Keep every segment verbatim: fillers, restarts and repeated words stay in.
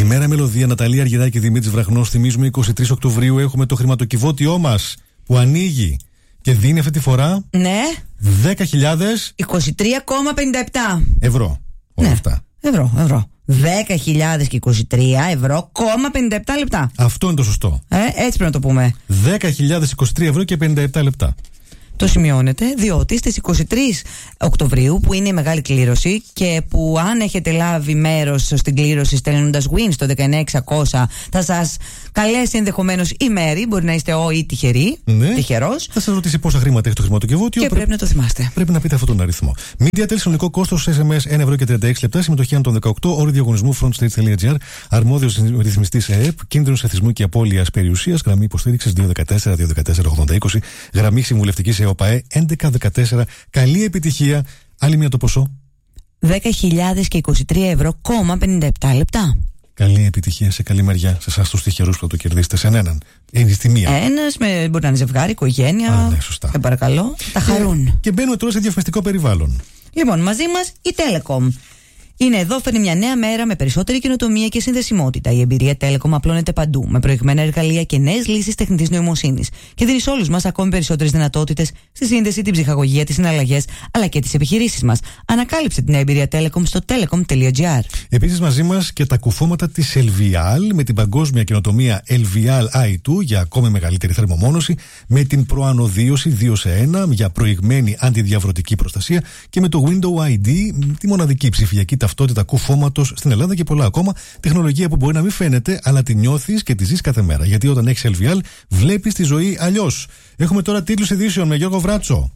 Καλημέρα, Μελωδία. Ναταλία Αργυράκη και Δημήτρης Βραχνός. Θυμίζουμε είκοσι τρεις Οκτωβρίου έχουμε το χρηματοκιβώτιό μας που ανοίγει και δίνει αυτή τη φορά. Ναι. δέκα χιλιάδες είκοσι τρία κόμμα πενήντα επτά ευρώ. Όλα ναι. αυτά. Ευρώ, ευρώ. δέκα χιλιάδες είκοσι τρία ευρώ κόμμα πενήντα επτά λεπτά. Αυτό είναι το σωστό. Ε, έτσι πρέπει να το πούμε. δέκα χιλιάδες είκοσι τρία ευρώ και πενήντα επτά λεπτά. Το σημειώνετε, διότι στις είκοσι τρεις Οκτωβρίου, που είναι η μεγάλη κλήρωση και που αν έχετε λάβει μέρος στην κλήρωση στέλνοντας win στο δεκαεννιά εξακόσια, θα σας καλέσει ενδεχομένως η Μέρη, μπορεί να είστε ο ή τυχεροί, ναι. τυχερός. Θα σας ρωτήσει πόσα χρήματα έχει το χρηματοκιβώτιο. Και Πρέ... πρέπει να το θυμάστε. Πρέπει να πείτε αυτόν τον αριθμό. Media Tel, συνολικό κόστος ες εμ ες ένα ευρώ και τριάντα έξι λεπτά, συμμετοχή αν των δεκαοκτώ, όριο διαγωνισμού frontstage.gr, αρμόδιος ρυθμιστής ΕΕΠ, κίνδυνος εθισμού και απώλειας περιουσίας, γραμμή υποστήριξης δύο ένα τέσσερα δύο ένα τέσσερα ογδόντα είκοσι, γραμμή συμβουλευτικής ΕΟΠΑΕ έντεκα δεκατέσσερα. Καλή επιτυχία. Άλλη μία το ποσό. δέκα χιλιάδες είκοσι τρία ευρώ κόμμα πενήντα επτά λεπτά. Καλή επιτυχία σε καλή μεριά. Σε εσάς τους τυχερούς που θα το κερδίσετε. Σε έναν. Είναι στη μία. Ένας με, μπορεί να είναι ζευγάρι, οικογένεια. Α, ναι, σωστά. Ε, παρακαλώ. Τα χαρούν. Και, και μπαίνουμε τώρα σε διαφημιστικό περιβάλλον. Λοιπόν, μαζί μας η Telecom. Είναι εδώ, φέρνει μια νέα μέρα με περισσότερη καινοτομία και συνδεσιμότητα. Η εμπειρία Telecom απλώνεται παντού, με προηγμένα εργαλεία και νέες λύσεις τεχνητής νοημοσύνης. Και δίνει σε όλους μας ακόμη περισσότερες δυνατότητες στη σύνδεση, την ψυχαγωγία, τις συναλλαγές αλλά και τις επιχειρήσεις μας. Ανακάλυψε την εμπειρία Telecom στο telecom.gr. Επίσης, μαζί μας και τα κουφώματα της Elvial με την παγκόσμια καινοτομία Elvial άι τού για ακόμη μεγαλύτερη θερμομόνωση, με την προανοδίωση δύο σε ένα για προηγμένη αντιδιαβρωτική προστασία και με το Window άι ντι, τη μοναδική ψηφιακή ταυτότητα κουφώματος στην Ελλάδα και πολλά ακόμα. Τεχνολογία που μπορεί να μην φαίνεται, αλλά τη νιώθεις και τη ζεις κάθε μέρα. Γιατί όταν έχεις Elvial, βλέπεις τη ζωή αλλιώς. Έχουμε τώρα τίτλους ειδήσεων με Γιώργο Βράτσο.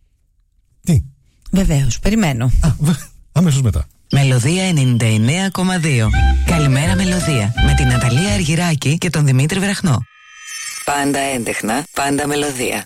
Τι? Βεβαίως, περιμένω. Α, βε... αμέσως μετά. Μελωδία ενενήντα εννέα κόμμα δύο. Καλημέρα, Μελωδία. Με την Ναταλία Αργυράκη και τον Δημήτρη Βραχνό. Πάντα έντεχνα, πάντα μελωδία.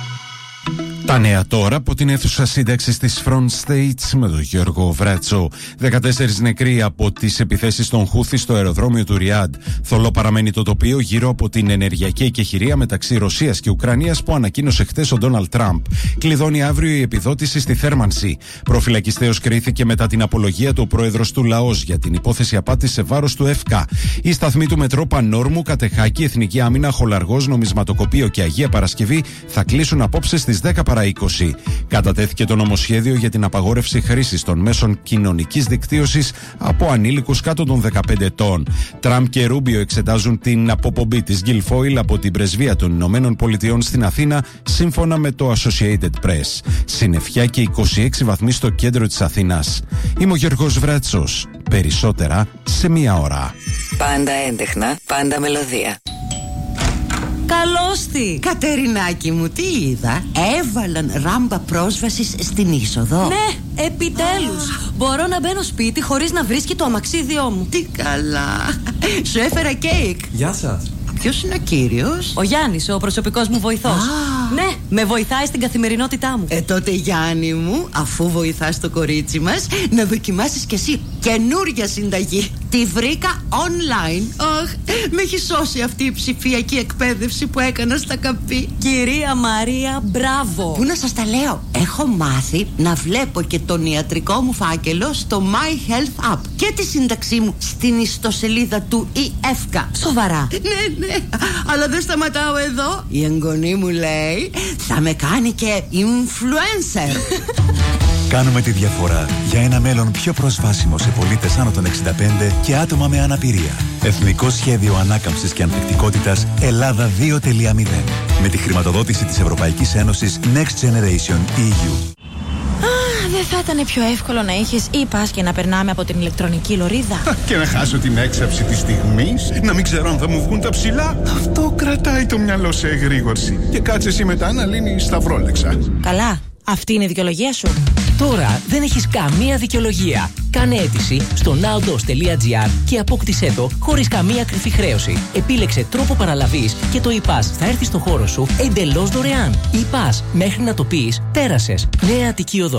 Τα νέα τώρα από την αίθουσα σύνταξης της Front Stage με τον Γιώργο Βράτσο. δεκατέσσερις νεκροί από τις επιθέσεις των Χούθη στο αεροδρόμιο του Ριάντ. Θολό παραμένει το τοπίο γύρω από την ενεργειακή εκεχηρία μεταξύ Ρωσίας και Ουκρανίας που ανακοίνωσε χθες ο Ντόναλντ Τραμπ. Κλειδώνει αύριο η επιδότηση στη θέρμανση. Προφυλακιστέως κρίθηκε μετά την απολογία του ο πρόεδρος του Λαός για την υπόθεση απάτης σε βάρος του ΕΦΚΑ. Οι σταθμοί του μετρό Πανόρμου, Κατεχάκη, Εθνική Άμυνα, Χολαργός, Νομισματοκοπείο και Αγία Παρασκευή θα κλείσουν απόψε στις δέκα παρά είκοσι. Κατατέθηκε το νομοσχέδιο για την απαγόρευση χρήσης των μέσων κοινωνικής δικτύωσης από ανήλικους κάτω των δεκαπέντε ετών. Τραμπ και Ρούμπιο εξετάζουν την αποπομπή της Γκιλφόιλ από την πρεσβεία των Ηνωμένων Πολιτειών στην Αθήνα, σύμφωνα με το Associated Press. Συννεφιά και είκοσι έξι βαθμοί στο κέντρο της Αθήνας. Είμαι ο Γιώργος Βράτσος. Περισσότερα σε μία ώρα. Πάντα έντεχνα, πάντα μελωδία. Καλώς τη! Κατερινάκη μου, τι είδα? Έβαλαν ράμπα πρόσβασης στην είσοδο. Ναι, επιτέλους! Ah. Μπορώ να μπαίνω σπίτι χωρίς να βρίσκει το αμαξίδιό μου. Τι καλά! Σου έφερα κέικ. Γεια σας. Ποιος είναι ο κύριος? Ο Γιάννης, ο προσωπικός μου βοηθός. Ah. Ναι, με βοηθάει στην καθημερινότητά μου. Ε, τότε Γιάννη μου, αφού βοηθάς το κορίτσι μας, να δοκιμάσεις κι εσύ καινούρια συνταγή. Τη βρήκα online. Αχ, με έχει σώσει αυτή η ψηφιακή εκπαίδευση που έκανα στα καπί. Κυρία Μαρία, μπράβο. Πού να σας τα λέω? Έχω μάθει να βλέπω και τον ιατρικό μου φάκελο στο My Health App και τη σύνταξή μου στην ιστοσελίδα του ΙΕΦΚΑ. Σοβαρά? Ναι, ναι, αλλά δεν σταματάω εδώ. Η εγγονή μου λέει θα με κάνει και influencer. Κάνουμε τη διαφορά για ένα μέλλον πιο προσβάσιμο σε πολίτες άνω των εξήντα πέντε και άτομα με αναπηρία. Εθνικό Σχέδιο Ανάκαμψης και Ανθεκτικότητας Ελλάδα δύο κόμμα μηδέν. Με τη χρηματοδότηση της Ευρωπαϊκής Ένωσης Next Generation ι γιου. Δεν θα ήταν πιο εύκολο να είχες e-pass και να περνάμε από την ηλεκτρονική λωρίδα? Και να χάσω την έξαψη της στιγμής, να μην ξέρω αν θα μου βγουν τα ψηλά. Αυτό κρατάει το μυαλό σε εγρήγορση. Και κάτσε εσύ μετά να λύνεις σταυρόλεξα. Καλά, αυτή είναι η δικαιολογία σου. Τώρα δεν έχεις καμία δικαιολογία. Κάνε αίτηση στο nowdos.gr και απόκτησέ το χωρίς καμία κρυφή χρέωση. Επίλεξε τρόπο παραλαβής και το e-pass θα έρθει στο χώρο σου εντελώς δωρεάν. E-pass, μέχρι να το πεις, πέρασες. Νέα Αττική Οδός.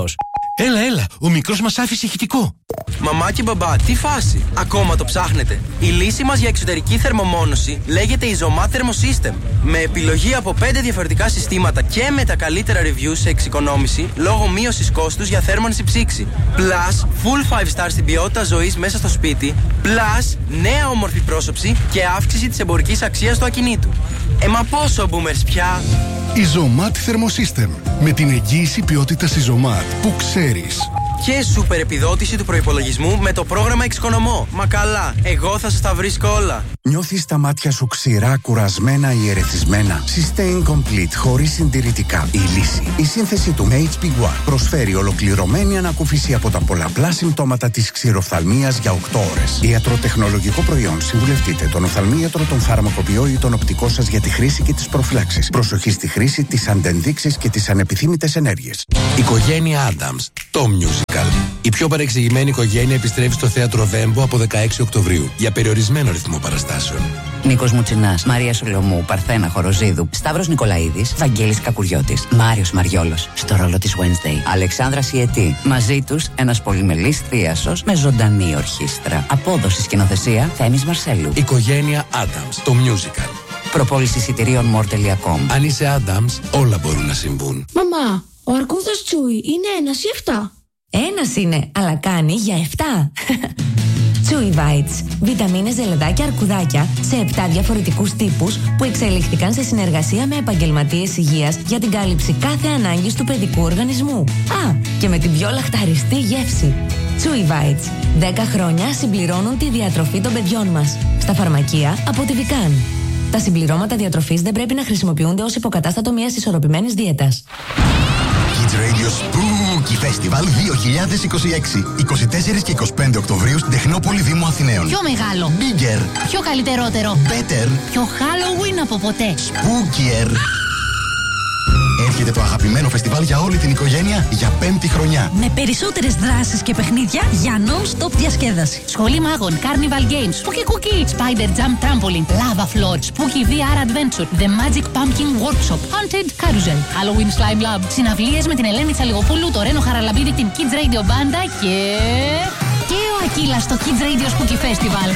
Έλα, έλα, ο μικρός μας άφησε ηχητικό. Μαμά και μπαμπά, τι φάση? Ακόμα το ψάχνετε? Η λύση μας για εξωτερική θερμομόνωση λέγεται Isomat Thermosystem. Με επιλογή από πέντε διαφορετικά συστήματα και με τα καλύτερα reviews σε εξοικονόμηση λόγω μείωσης κόστους για θέρμανση ψήξη. Plus, full five star στην ποιότητα ζωής μέσα στο σπίτι. Plus, νέα όμορφη πρόσωψη και αύξηση της εμπορικής αξίας του ακινήτου. Ε, μα πόσο boomers πια? Isomat Thermosystem. Με την εγγύηση ποιότητας Isomat που ξέρεις. Και σούπερ επιδότηση του προϋπολογισμού με το πρόγραμμα Εξοικονομώ. Μα καλά, εγώ θα σας τα βρίσκω όλα. Νιώθεις τα μάτια σου ξηρά, κουρασμένα ή ερεθισμένα? Sustain Complete, χωρίς συντηρητικά. Η λύση. Η σύνθεση του έιτς πι One προσφέρει ολοκληρωμένη ανακούφιση από τα πολλαπλά συμπτώματα της ξηροφθαλμίας για οκτώ ώρες. Ιατροτεχνολογικό προϊόν. Συμβουλευτείτε τον οφθαλμίατρο, τον φαρμακοποιό ή τον οπτικό σας για τη χρήση και τις προφυλάξεις. Προσοχή στη χρήση, τις αντενδείξεις και τις ανεπιθύμητες ενέργειες. Οικογένεια Adams, το musical. Η πιο παρεξηγημένη οικογένεια επιστρέφει στο θέατρο Βέμπο από δεκαέξι Οκτωβρίου για περιορισμένο ρυθμό παραστάσεων. Νίκος Μουτσινάς, Μαρία Σολομού, Παρθένα Χοροζίδου, Σταύρος Νικολαίδης, Βαγγέλης Κακουριώτης, Μάριος Μαριόλος στο ρόλο της Wednesday, Αλεξάνδρα Σιετή. Μαζί τους ένας πολυμελής θίασος με ζωντανή ορχήστρα. Απόδοση σκηνοθεσία Θέμης Μαρσέλου. Οικογένεια Adams, το musical. Προπόληση εισιτηρίων more τελεία com. Αν είσαι Adams, όλα μπορούν να συμβούν. Μαμά, ο αρκούδας Τσούι είναι ένας ή εφτά? Ένας είναι, αλλά κάνει για εφτά. Chewy Bites. Βιταμίνες, ζελεδάκια, αρκουδάκια σε επτά διαφορετικούς τύπους που εξελίχθηκαν σε συνεργασία με επαγγελματίες υγείας για την κάλυψη κάθε ανάγκης του παιδικού οργανισμού. Α, και με την πιο λαχταριστή γεύση. Chewy Bites. δέκα χρόνια συμπληρώνουν τη διατροφή των παιδιών μας. Στα φαρμακεία από τη Vican. Τα συμπληρώματα διατροφής δεν πρέπει να χρησιμοποιούνται ως υποκατάστατο μιας ισορροπημένης δίαιτας. Kids Radio Spooky Festival δύο χιλιάδες είκοσι έξι. είκοσι τέσσερις και είκοσι πέντε Οκτωβρίου στην Τεχνόπολη Δήμου Αθηναίων. Πιο μεγάλο. Bigger. Πιο καλύτερότερο. Better. Πιο Halloween από ποτέ. Spookier. Έρχεται το αγαπημένο φεστιβάλ για όλη την οικογένεια για πέμπτη χρονιά. Με περισσότερες δράσεις και παιχνίδια για non-stop διασκέδαση. Σχολή μάγων, Carnival Games, Spooky Cookie, Spider Jump Trampoline, Lava Floor, Spooky βι αρ Adventure, The Magic Pumpkin Workshop, Haunted Carousel, Halloween Slime Lab, συναυλίες με την Ελένη Τσαλιγοπούλου, το Ρένο Χαραλαμπίδη, την Kids Radio Banda και... και ο Ακύλας στο Kids Radio Spooky Festival.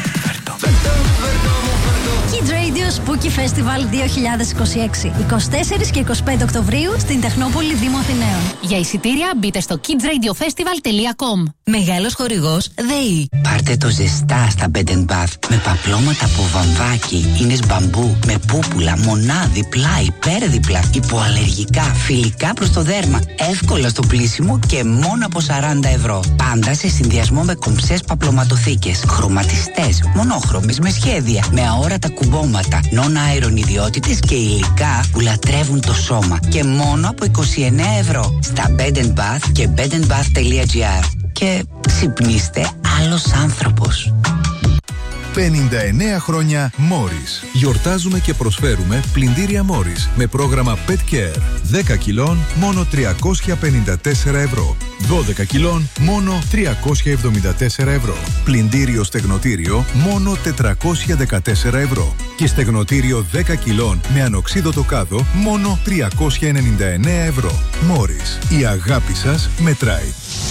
Kids Radio Spooky Festival δύο χιλιάδες είκοσι έξι. είκοσι τέσσερις και είκοσι πέντε Οκτωβρίου στην Τεχνόπολη Δήμου Αθηναίων. Για εισιτήρια μπείτε στο kids radio festival τελεία com. Μεγάλος χορηγός ΔΕΗ. Πάρτε το ζεστά στα Bed and Bath με παπλώματα από βαμβάκι, ίνες μπαμπού, με πούπουλα, μονάδι, πλάι, πέρδιπλα, υποαλλεργικά, φιλικά προς το δέρμα, εύκολα στο πλήσιμο και μόνο από σαράντα ευρώ. Πάντα σε συνδυασμό με κομψές παπλωματοθήκες, χρωματιστές, μονόχρωμες με σχέδια, με αόρατα κουμπώματα, non-iron ιδιότητες και υλικά που λατρεύουν το σώμα και μόνο από είκοσι εννέα ευρώ στα Bed and Bath και bed and bath τελεία gr. Και ξυπνήστε άλλος άνθρωπος. πενήντα εννέα χρόνια Morris. Γιορτάζουμε και προσφέρουμε πλυντήρια Morris με πρόγραμμα Pet Care. δέκα κιλών μόνο τριακόσια πενήντα τέσσερα ευρώ. δώδεκα κιλών μόνο τριακόσια εβδομήντα τέσσερα ευρώ. Πλυντήριο στεγνοτήριο μόνο τετρακόσια δεκατέσσερα ευρώ. Και στεγνοτήριο δέκα κιλών με ανοξίδωτο κάδο μόνο τριακόσια ενενήντα εννέα ευρώ. Morris. Η αγάπη σας μετράει.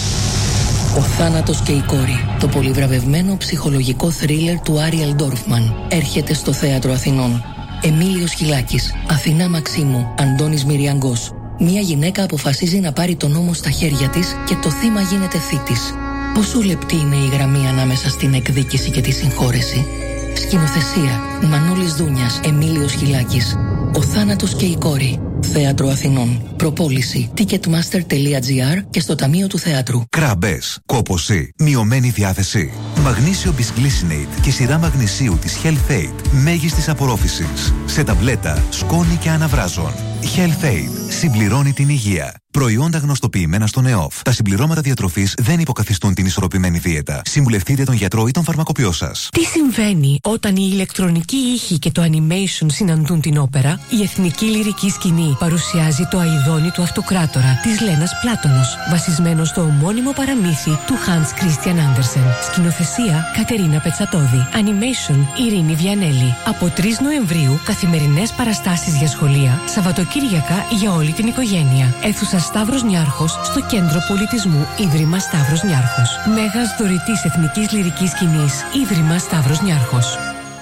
Ο θάνατος και η κόρη. Το πολυβραβευμένο ψυχολογικό θρίλερ του Άριελ Ντόρφμαν έρχεται στο Θέατρο Αθηνών. Εμίλιος Χιλάκης, Αθηνά Μαξίμου, Αντώνης Μυριαγκός. Μία γυναίκα αποφασίζει να πάρει τον νόμο στα χέρια της και το θύμα γίνεται θήτης. Πόσο λεπτή είναι η γραμμή ανάμεσα στην εκδίκηση και τη συγχώρεση. Σκηνοθεσία Μανώλης Δούνιας, Εμίλιος Χιλάκης. Ο θάνατος και η κόρη. Θέατρο Αθηνών. Προπόληση ticketmaster τελεία gr και στο Ταμείο του Θεάτρου. Κράμπες, κόπωση, μειωμένη διάθεση. Μαγνήσιο Bisglycinate και σειρά μαγνησίου της Health Aid μέγιστης απορρόφησης. Σε ταμπλέτα, σκόνη και αναβράζων. Health Aid συμπληρώνει την υγεία. Προϊόντα γνωστοποιημένα στον ΕΟΦ. Τα συμπληρώματα διατροφής δεν υποκαθιστούν την ισορροπημένη δίαιτα. Συμβουλευτείτε τον γιατρό ή τον φαρμακοποιό σας. Τι συμβαίνει όταν η ηλεκτρονική ήχη και το animation συναντούν την όπερα? Η Εθνική Λυρική Σκηνή παρουσιάζει το αηδόνι του Αυτοκράτορα της Λένας Πλάτωνος, βασισμένο στο ομώνυμο παραμύθι του Hans Christian Andersen. Σκηνοθεσία Κατερίνα Πετσατόδη. Animation Ειρήνη Βιανέλη. Από τρεις Νοεμβρίου καθημερινές παραστάσεις για σχολεία, Σαββατοκύριακο Σαββατοκύριακα για όλη την οικογένεια. Αίθουσα Σταύρος Νιάρχος στο Κέντρο Πολιτισμού Ίδρυμα Σταύρος Νιάρχος. Μέγας δωρητής εθνικής λυρικής σκηνής Ίδρυμα Σταύρος Νιάρχος.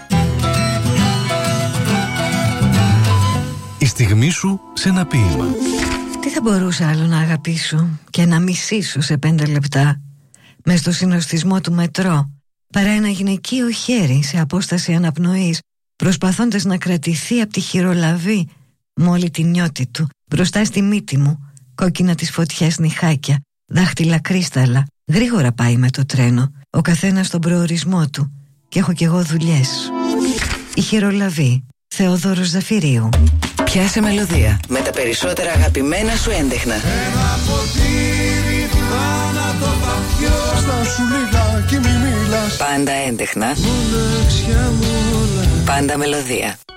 Η στιγμή σου σε ένα ποίημα. Τι θα μπορούσα άλλο να αγαπήσω και να μισήσω σε πέντε λεπτά μες στο συνοστισμό του μετρό, παρά ένα γυναικείο χέρι σε απόσταση αναπνοής, προσπαθώντας να κρατηθεί από τη χειρολαβή με όλη τη νιώτη του μπροστά στη μύτη μου, κόκκινα της φωτιάς νυχάκια, δάχτυλα κρίσταλα. Γρήγορα πάει με το τρένο, ο καθένας στον προορισμό του, και έχω κι εγώ δουλειές. Η χειρολαβή, Θεόδωρος Ζαφυρίου. Πιάσε μελωδία με τα περισσότερα αγαπημένα σου έντεχνα. Ένα ποτήρι θάνατο θα πιω. Στα σου λιγάκι μη μιλάς. Πάντα έντεχνα. Μοναξιά μου όλα. Πάντα μελωδία.